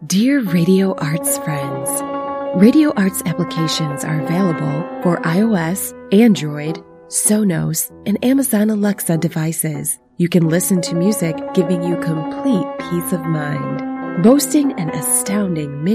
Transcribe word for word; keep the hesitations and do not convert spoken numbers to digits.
Dear Radio Arts friends, Radio Arts applications are available for iOS, Android, Sonos, and Amazon Alexa devices. You can listen to music, giving you complete peace of mind. Boasting an astounding